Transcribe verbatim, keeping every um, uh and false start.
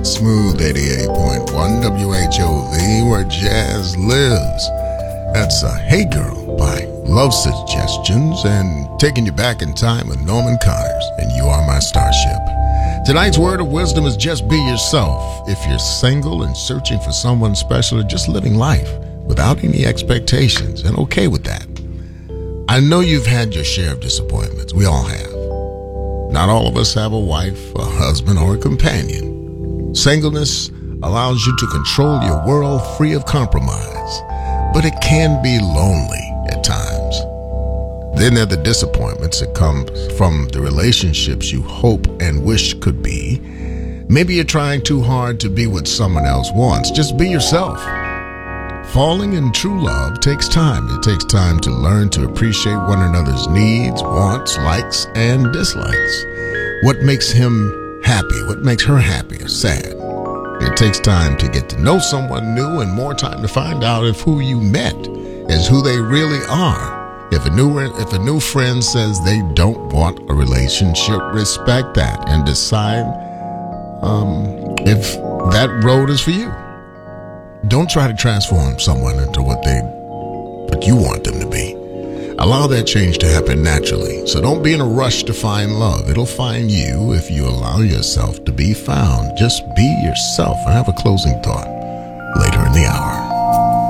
Smooth eighty-eight point one W H O V, where jazz lives. That's uh, Hey Girl by Love Suggestions, and Taking You Back in Time with Norman Connors, and You Are My Starship. Tonight's word of wisdom is just be yourself. If you're single and searching for someone special, or just living life without any expectations and okay with that. I know you've had your share of disappointments. We all have. Not all of us have a wife, a husband, or a companion. Singleness allows you to control your world free of compromise, but it can be lonely at times. Then there are the disappointments that come from the relationships you hope and wish could be. Maybe you're trying too hard to be what someone else wants. Just be yourself. Falling in true love takes time. It takes time to learn to appreciate one another's needs, wants, likes, and dislikes. What makes him happy, what makes her happy or sad. It takes time to get to know someone new and more time to find out if who you met is who they really are. If a new if a new friend says they don't want a relationship, respect that and decide um, if that road is for you. Don't try to transform someone into what they, what you want them to be. Allow that change to happen naturally. So don't be in a rush to find love. It'll find you if you allow yourself to be found. Just be yourself. I have a closing thought later in the hour.